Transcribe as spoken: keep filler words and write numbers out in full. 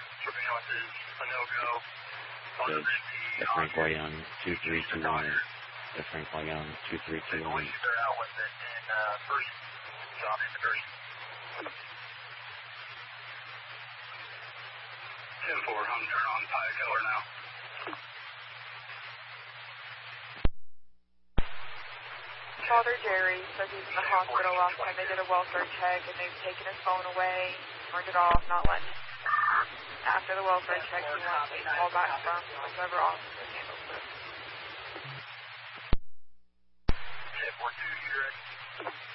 Good. The Frank Leon two three two one. The Frank Leon two three two one. ten four, I'm turn on Pie Keller now. Father Jerry says he's in the hospital. Last time they did a welfare check and they've taken his phone away, turned it off, not letting him. After the welfare check, he wants a call back from whichever officer handles this. ten four two, you ready?